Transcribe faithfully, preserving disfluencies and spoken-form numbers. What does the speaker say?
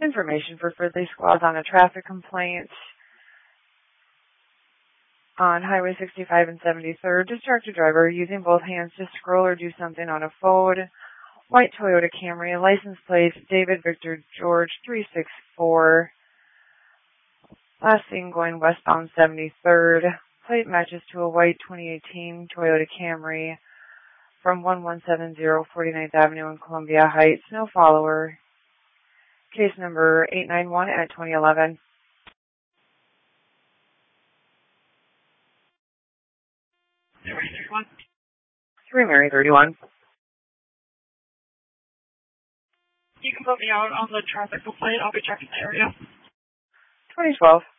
Information for Fridley Squad on a traffic complaint on Highway sixty-five and seventy-third. Distracted driver using both hands to scroll or do something on a phone. White Toyota Camry, license plate David Victor George three six four. Last seen going westbound seventy-third. Plate matches to a white twenty eighteen Toyota Camry from one one seven zero forty-ninth Avenue in Columbia Heights. No follower. Case number eight nine one at twenty eleven. Three Mary thirty-one. You can put me out on the traffic complaint. I'll be checking the area. twenty twelve.